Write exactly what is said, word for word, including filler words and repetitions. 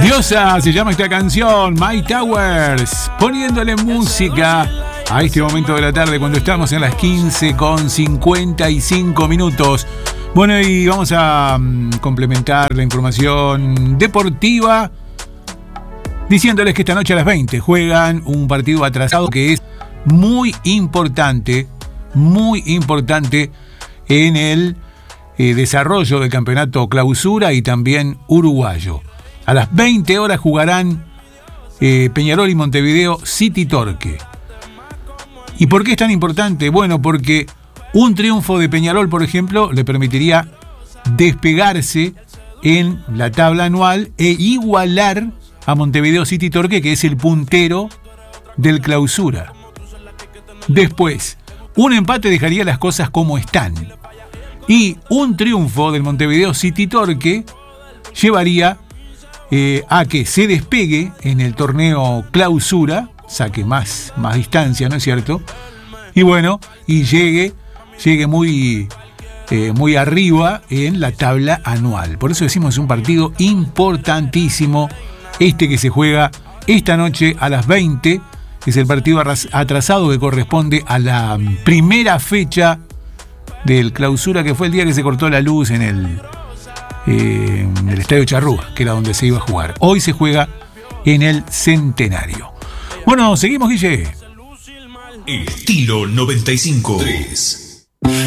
Diosa se llama esta canción, My Towers, poniéndole música a este momento de la tarde cuando estamos en las quince con cincuenta y cinco minutos. Bueno, y vamos a um, complementar la información deportiva diciéndoles que esta noche a las veinte juegan un partido atrasado que es muy importante, muy importante en el eh, desarrollo del campeonato clausura y también uruguayo. A las veinte horas jugarán eh, Peñarol y Montevideo City Torque. ¿Y por qué es tan importante? Bueno, porque un triunfo de Peñarol, por ejemplo, le permitiría despegarse en la tabla anual e igualar a Montevideo City Torque, que es el puntero del clausura. Después, un empate dejaría las cosas como están. Y un triunfo del Montevideo City Torque llevaría eh, a que se despegue en el torneo clausura, saque más, más distancia, ¿no es cierto? Y bueno, y llegue, llegue muy, eh, muy arriba en la tabla anual. Por eso decimos es un partido importantísimo, este que se juega esta noche a las veinte, es el partido atrasado que corresponde a la primera fecha del clausura, que fue el día que se cortó la luz en el, eh, en el Estadio Charrúa, que era donde se iba a jugar. Hoy se juega en el Centenario. Bueno, seguimos, Guille. Estilo noventa y cinco tres.